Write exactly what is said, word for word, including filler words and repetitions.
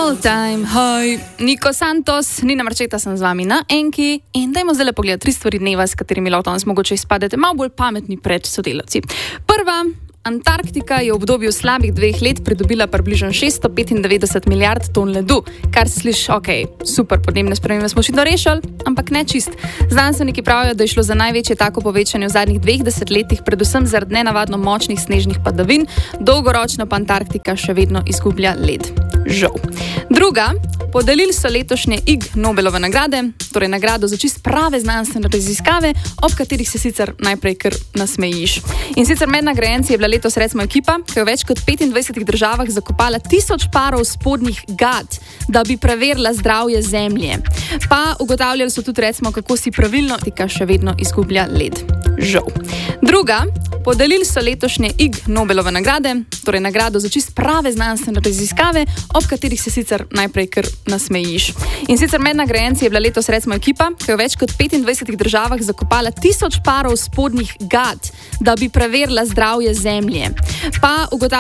All time high. Niko Santos, Nina Marčeta sem z vami na Enki in dajmo zdaj le pogledati tri stvari dneva, s katerimi lahko danes mogoče izpadete malo bolj pametni pred sodelavci. Prva, Antarktika je v obdobju slabih dveh let pridobila približno šeststo petindevetdeset milijard ton ledu, kar se sliši, ok, super, podnebne spremembe smo očitno rešili, ampak ne čist. Znanstveniki pravijo, da je šlo za največje tako povečanje v zadnjih dveh desetletjih, predvsem zaradi nenavadno močnih snežnih padavin, dolgoročno pa Antarktika še vedno izgublja led. Žal. Druga, podelili so letošnje Ig Nobelove nagrade, torej nagrado za čist prave znanstvene raziskave, ob katerih se sicer najprej kar nasmejiš. In sicer med nagrajenci je bila letos recimo ekipa, ki je v več kot petindvajsetih državah zakopala tisoč parov spodnjih gat, da bi preverila zdravje zemlje. Pa ugotavljali so tudi recimo, kako si pravilno Antarktika še vedno izgublja led. Žal. Druga, podelili so letošnje Ig Nobelove nagrade, torej nagrado za čist prave znanstvene raziskave, ob katerih se sicer najprej kar nasmejiš. In sicer med nagrajenci je bila letos recimo ekipa, ki je v več kot petindvajsetih državah zakopala tisoč parov spodnjih gat, da bi preverila zdravje zemlje. Pa ugotavljali